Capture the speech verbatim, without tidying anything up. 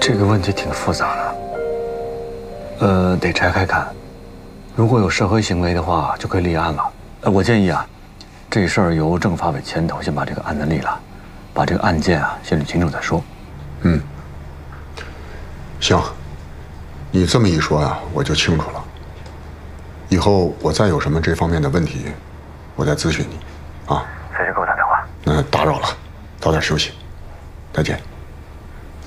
这个问题挺复杂的，呃，得拆开看。如果有涉黑行为的话，就可以立案了。呃，我建议啊，这事儿由政法委牵头，先把这个案子立了，把这个案件啊先捋清楚再说。 嗯，行，你这么一说呀，我就清楚了。以后我再有什么这方面的问题，我再咨询你，啊。 随时给我打电话。 那打扰了，早点休息，再见。